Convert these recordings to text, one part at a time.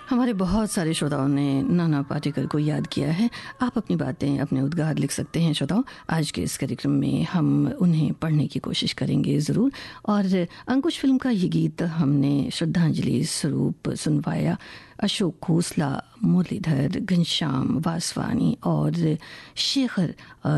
हमारे बहुत सारे श्रोताओं ने नाना पाटेकर को याद किया है। आप अपनी बातें, अपने उद्गार लिख सकते हैं श्रोताओं। आज के इस कार्यक्रम में हम उन्हें पढ़ने की कोशिश करेंगे ज़रूर। और अंकुश फिल्म का ये गीत हमने श्रद्धांजलि स्वरूप सुनवाया। अशोक खोसला, मुरलीधर, घनश्याम वासवानी और शेखर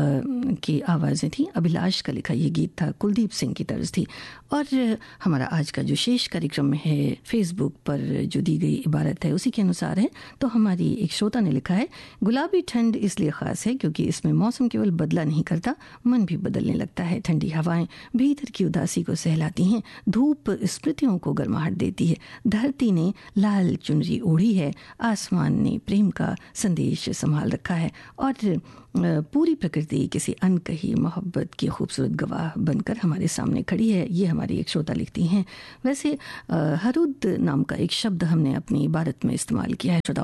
की आवाज़ें थी। अभिलाष का लिखा ये गीत था, कुलदीप सिंह की तर्ज थी। और हमारा आज का जो शेष कार्यक्रम है फेसबुक पर जो दी गई इबारत है उसी के अनुसार है। तो हमारी एक श्रोता ने लिखा है, गुलाबी ठंड इसलिए ख़ास है क्योंकि इसमें मौसम केवल बदला नहीं करता, मन भी बदलने लगता है। ठंडी हवाएं भीतर की उदासी को सहलाती हैं, धूप स्मृतियों को गर्माहट देती है। धरती ने लाल चुनरी ओढ़ी है, आसमान ने प्रेम का संदेश संभाल रखा है और पूरी प्रकृति किसी अनकही मोहब्बत की खूबसूरत गवाह बनकर हमारे सामने खड़ी है। ये हमारी एक श्रोता लिखती हैं। वैसे हरुद नाम का एक शब्द हमने अपनी इबारत में इस्तेमाल किया है। श्रोताओ,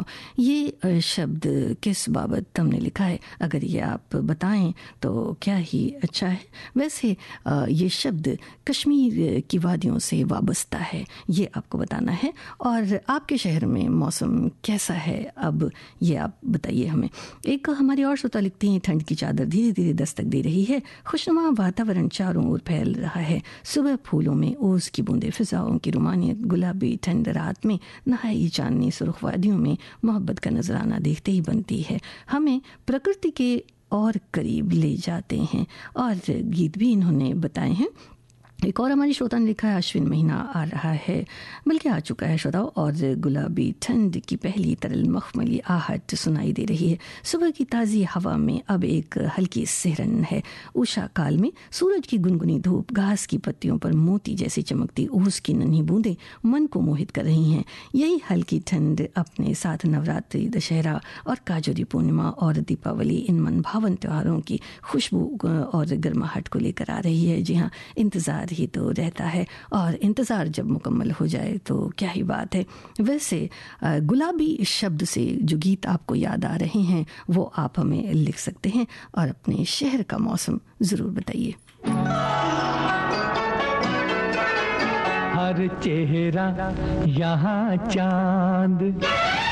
ये शब्द किस बाबत हमने लिखा है, अगर ये आप बताएं तो क्या ही अच्छा है। वैसे ये शब्द कश्मीर की वादियों से वाबस्ता है, ये आपको बताना है। और आपके शहर में मौसम कैसा है, अब ये आप बताइए हमें। एक हमारी और श्रोता लिखती हैं, ठंड की चादर धीरे धीरे दस्तक दे रही है, खुशनुमा वातावरण चारों ओर फैल रहा है। सुबह फूलों में ओस की बूंदें, फिजाओं की रुमानियत, गुलाबी ठंड रात में नहाई चांदनी, सुर्ख वादियों में मोहब्बत का नजराना देखते ही बनती है। हमें प्रकृति के और करीब ले जाते हैं। और गीत भी इन्होंने बताए हैं। एक और हमारी श्रोता ने लिखा है, अश्विन महीना आ रहा है, बल्कि आ चुका है श्रोताओं, और गुलाबी ठंड की पहली तरल मखमली आहट सुनाई दे रही है। सुबह की ताज़ी हवा में अब एक हल्की सिहरन है। उषा काल में सूरज की गुनगुनी धूप, घास की पत्तियों पर मोती जैसी चमकती ओस की नन्ही बूंदें मन को मोहित कर रही हैं। यही हल्की ठंड अपने साथ नवरात्रि, दशहरा और काजोरी पूर्णिमा और दीपावली, इन मनभावन त्योहारों की खुशबू और गर्माहट को लेकर आ रही है। जी हाँ, इंतज़ार ही तो रहता है, और इंतज़ार जब मुकम्मल हो जाए तो क्या ही बात है। वैसे गुलाबी शब्द से जो गीत आपको याद आ रहे हैं वो आप हमें लिख सकते हैं और अपने शहर का मौसम ज़रूर बताइए। हर चेहरा यहाँ चांद,